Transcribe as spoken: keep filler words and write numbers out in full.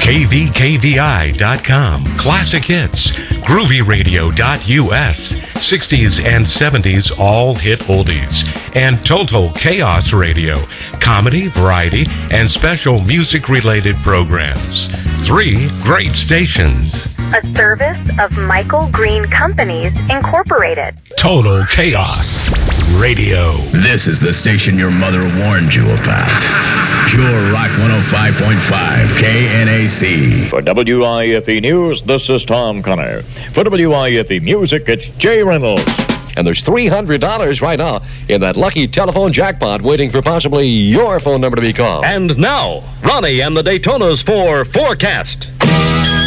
K V K V I dot com, Classic Hits, Groovy Radio dot U S, sixties and seventies all hit oldies, and Total Chaos Radio, comedy, variety, and special music-related programs. Three great stations. A service of Michael Green Companies, Incorporated. Total Chaos Radio. This is the station your mother warned you about. Pure Rock one oh five point five, K N A C. For W I F E News, this is Tom Connor. For W I F E Music, it's Jay Reynolds. And there's three hundred dollars right now in that lucky telephone jackpot waiting for possibly your phone number to be called. And now, Ronnie and the Daytonas for Forecast.